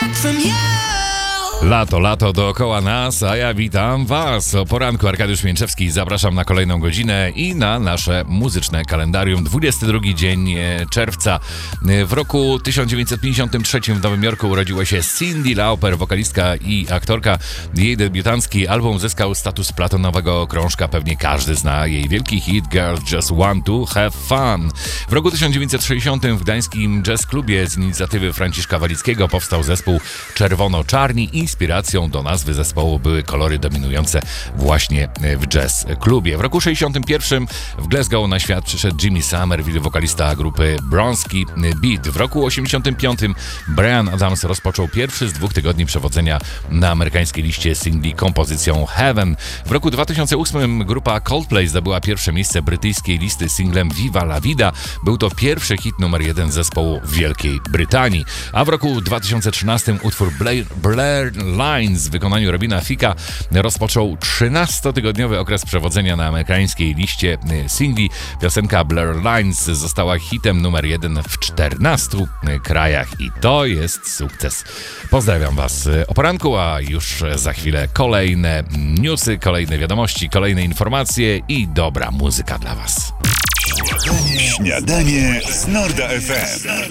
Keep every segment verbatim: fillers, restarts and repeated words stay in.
Lato, lato dookoła nas, a ja witam Was. O poranku Arkadiusz Mięczewski, zapraszam na kolejną godzinę i na nasze muzyczne kalendarium. dwudziesty drugi dzień czerwca. W roku tysiąc dziewięćset pięćdziesiątym trzecim w Nowym Jorku urodziła się Cyndi Lauper, wokalistka i aktorka. Jej debiutancki album zyskał status platonowego krążka. Pewnie każdy zna jej wielki hit Girls Just Want to Have Fun. W roku tysiąc dziewięćset sześćdziesiątym w gdańskim jazz klubie z inicjatywy Franciszka Walickiego powstał zespół Czerwono-Czarni. Inspiracją do nazwy zespołu były kolory dominujące właśnie w jazz klubie. W roku sześćdziesiątym pierwszym w Glasgow na świat przyszedł Jimmy Somerville, wokalista grupy Bronski Beat. W roku osiemdziesiątym piątym Bryan Adams rozpoczął pierwszy z dwóch tygodni przewodzenia na amerykańskiej liście singli kompozycją Heaven. W roku dwa tysiące ósmym grupa Coldplay zdobyła pierwsze miejsce brytyjskiej listy singlem Viva la Vida. Był to pierwszy hit numer jeden zespołu w Wielkiej Brytanii. A w roku dwa tysiące trzynastym utwór Blair, Blair Lines w wykonaniu Robina Thicka rozpoczął trzynastotygodniowy okres przewodzenia na amerykańskiej liście singli. Piosenka Blair Lines została hitem numer jeden w czternastu krajach i to jest sukces. Pozdrawiam Was o poranku, a już za chwilę kolejne newsy, kolejne wiadomości, kolejne informacje i dobra muzyka dla Was. Śniadanie, Śniadanie z Norda F M.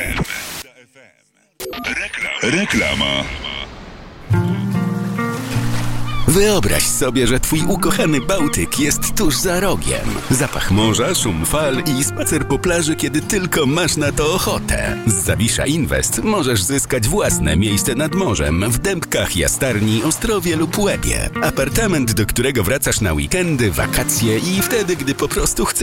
Reklama. Wyobraź sobie, że twój ukochany Bałtyk jest tuż za rogiem. Zapach morza, szum fal i spacer po plaży, kiedy tylko masz na to ochotę. Z Zawisza Invest możesz zyskać własne miejsce nad morzem w Dębkach, Jastarni, Ostrowie lub Łebie. Apartament, do którego wracasz na weekendy, wakacje i wtedy, gdy po prostu chcesz